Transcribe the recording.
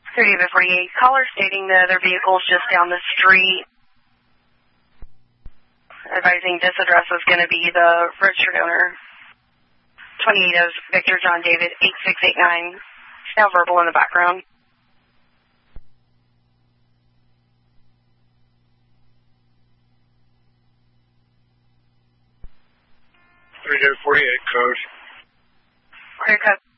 30 to 48. Caller stating the other vehicle is just down the street. Advising this address is going to be the registered owner. 28 of Victor John David 8689. Now verbal in the background. 30 to 48 code. Clear cut.